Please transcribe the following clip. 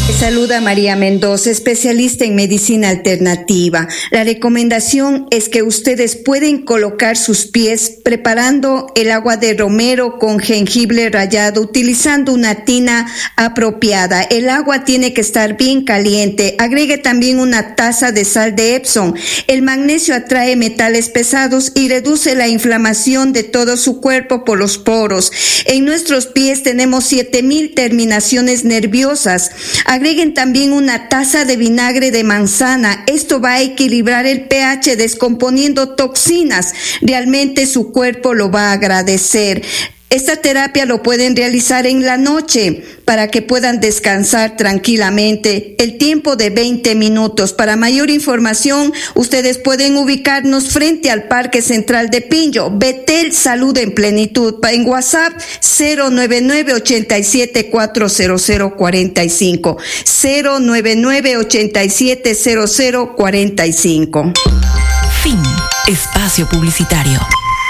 Saluda María Mendoza, especialista en medicina alternativa. La recomendación es que ustedes pueden colocar sus pies preparando el agua de romero con jengibre rallado, utilizando una tina apropiada. El agua tiene que estar bien caliente. Agregue también una taza de sal de Epsom. El magnesio atrae metales pesados y reduce la inflamación de todo su cuerpo por los poros. En nuestros pies tenemos 7000 terminaciones nerviosas. Agreguen también una taza de vinagre de manzana. Esto va a equilibrar el pH descomponiendo toxinas. Realmente su cuerpo lo va a agradecer. Esta terapia lo pueden realizar en la noche para que puedan descansar tranquilamente. El tiempo de 20 minutos. Para mayor información, ustedes pueden ubicarnos frente al Parque Central de Pinjo. Betel Salud en Plenitud. En WhatsApp 099-87-40045. 099-87-0045. Fin. Espacio publicitario.